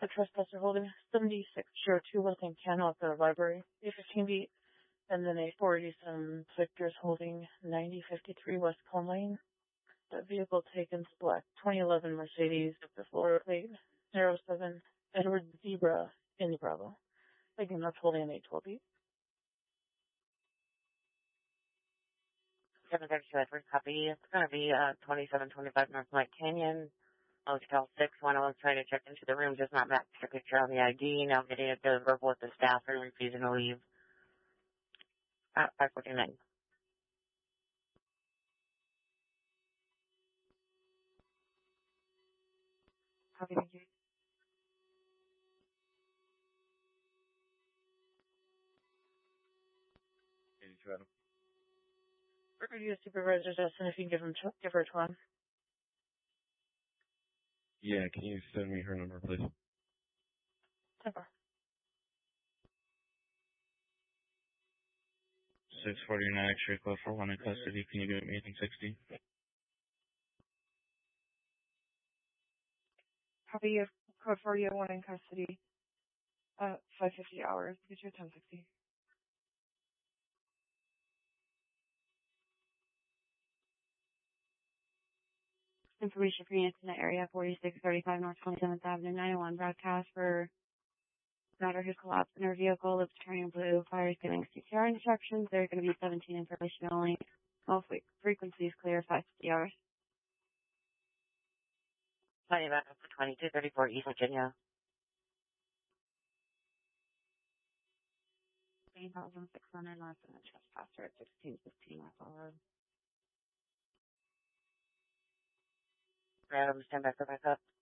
a trespasser holding 7602 West Encano at the library, A15 beat, and then a 487 Victor's holding 9053 West Cone Lane. The vehicle taken is black 2011 Mercedes with the floor plate 07 Edward Zebra Indy Bravo. Again, that's holding an 812 beat. 732 Edward, copy. It's going to be 2725 North Light Canyon. Hotel 61. I was trying to check into the room, just not match the picture on the ID. Now getting it to verbal with the staff and refusing to leave. 549. Copy, thank you. Review supervisor's estimate if you can give her a time. Yeah, can you send me her number, please? 10-4. 649 X-ray code for one in custody. Can you get me anything 60? Copy, you have code 401 in custody. 550 hours. Get you a 1060. Information for units in the area, 4635 North 27th Avenue, 901 broadcast for daughter who collapsed in her vehicle, lips turning blue, fire giving CPR instructions. There are going to be 17 information only. All frequencies clear, 550 hours. Plenty back up to 2234 East Virginia. 8,600 less than a trespasser at 1615 West Road. Random, stand back up.